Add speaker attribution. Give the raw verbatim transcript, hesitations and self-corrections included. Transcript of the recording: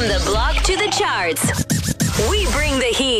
Speaker 1: From the block to the charts, we bring the heat.